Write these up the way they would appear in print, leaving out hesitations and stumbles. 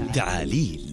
تعاليل.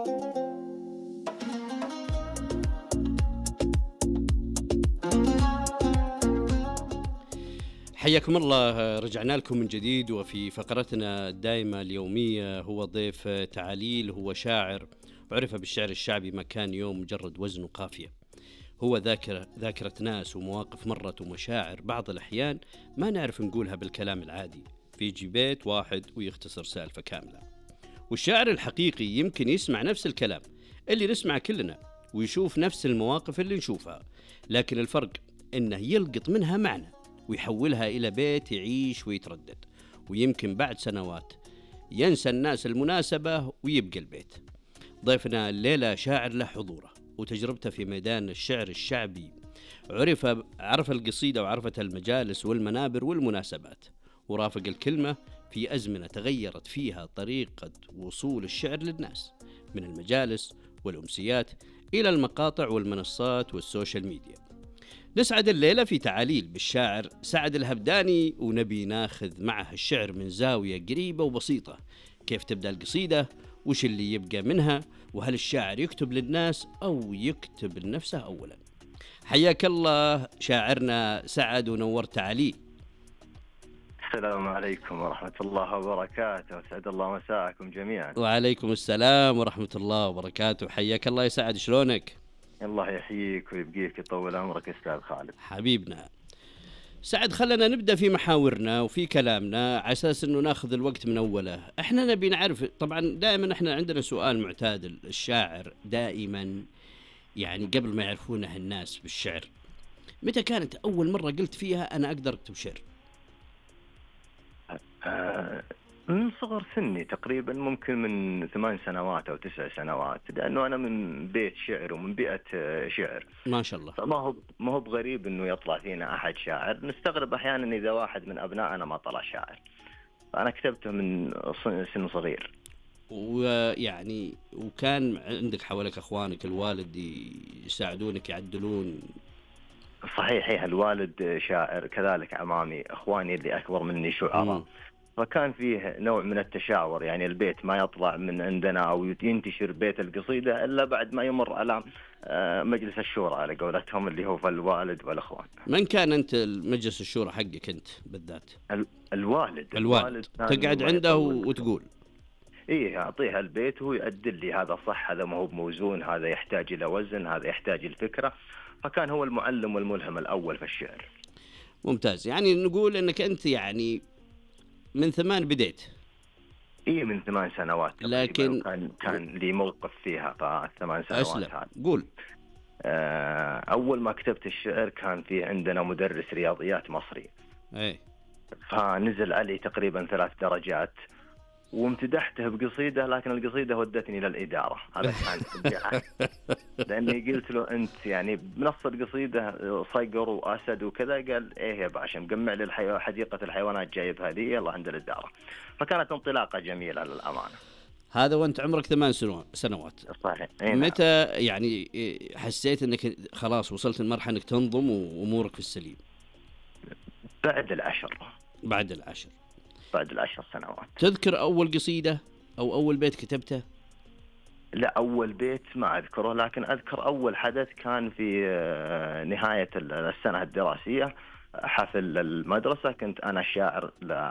حياكم الله، رجعنا لكم من جديد وفي فقرتنا الدائمة اليومية. هو ضيف تعاليل، هو شاعر عرف بالشعر الشعبي ما كان يوم مجرد وزن وقافية. هو ذاكرة ناس ومواقف مرت ومشاعر بعض الأحيان ما نعرف نقولها بالكلام العادي، فيجي بيت واحد ويختصر سالفة كاملة. والشاعر الحقيقي يمكن يسمع نفس الكلام اللي نسمع كلنا ويشوف نفس المواقف اللي نشوفها، لكن الفرق إنه يلقط منها معنى ويحولها إلى بيت يعيش ويتردد، ويمكن بعد سنوات ينسى الناس المناسبة ويبقى البيت. ضيفنا الليلة شاعر له حضوره وتجربته في ميدان الشعر الشعبي، عرف القصيدة وعرفت المجالس والمنابر والمناسبات، ورافق الكلمة في أزمنة تغيرت فيها طريقة وصول الشعر للناس، من المجالس والأمسيات إلى المقاطع والمنصات والسوشيال ميديا. نسعد الليلة في تعاليل بالشاعر سعد الهبداني، ونبي ناخذ معه الشعر من زاوية قريبة وبسيطة. كيف تبدأ القصيدة؟ وش اللي يبقى منها؟ وهل الشاعر يكتب للناس أو يكتب لنفسه أولا؟ حياك الله شاعرنا سعد ونورت تعاليل. السلام عليكم ورحمة الله وبركاته، سعد الله مساءكم جميعا. وعليكم السلام ورحمة الله وبركاته. حياك الله يا سعد، شلونك؟ الله يحييك ويبقيك يطول عمرك أستاذ خالد حبيبنا سعد. خلنا نبدأ في محاورنا وفي كلامنا على أساس أنه ناخذ الوقت من أوله. احنا نبي نعرف، طبعا دائما احنا عندنا سؤال معتاد، الشاعر دائما يعني قبل ما يعرفونه الناس بالشعر، متى كانت أول مرة قلت فيها أنا أقدر أكتب شعر؟ من صغر سني تقريبا، ممكن من 8 سنوات أو 9 سنوات، لأنه أنا من بيت شعر ومن بيئة شعر ما شاء الله. ما هو بغريب أنه يطلع فينا أحد شاعر. نستغرب أحيانا إذا واحد من أبنائنا ما طلع شاعر. فأنا كتبته من سن صغير. ويعني وكان عندك حولك أخوانك الوالد يساعدونك يعدلون؟ صحيح، الوالد شاعر، كذلك عمامي أخواني اللي أكبر مني شعراء. فكان فيه نوع من التشاور، يعني البيت ما يطلع من عندنا أو ينتشر بيت القصيدة إلا بعد ما يمر على مجلس الشورى على قولتهم، اللي هو الوالد والأخوان. من كان أنت مجلس الشورى حقك أنت بالذات؟ الوالد تقعد عنده وتقول إيه، أعطيها البيت وهو يعدل لي، هذا صح، هذا ما هو بموزون، هذا يحتاج إلى وزن، هذا يحتاج الفكرة. فكان هو المعلم والملهم الأول في الشعر. ممتاز. يعني نقول أنك أنت يعني من 8 بديت؟ إيه، من 8 سنوات. لكن كان لي موقف فيها في 8 سنوات. قول. أول ما كتبت الشعر كان في عندنا مدرس رياضيات مصري. فنزل علي تقريبا 3 درجات وامتدحته بقصيدة، لكن القصيدة ودتني للإدارة. هذا كان لأني قلت له أنت يعني بنص القصيدة صقر وأسد وكذا، قال إيه يا باشا، مجمع لي حديقة الحيوانات جايب هذه، يلا عند الإدارة. فكانت انطلاقة جميلة للأمانة. هذا وأنت عمرك 8 سنوات. صحيح. متى يعني حسيت أنك خلاص وصلت المرحلة أنك تنظم وأمورك في السليم؟ بعد العشر. بعد العشر 10 سنوات. تذكر أول قصيدة أو أول بيت كتبته؟ لا، أول بيت ما أذكره، لكن أذكر أول حدث كان في نهاية السنة الدراسية، حفل المدرسة. كنت أنا شاعر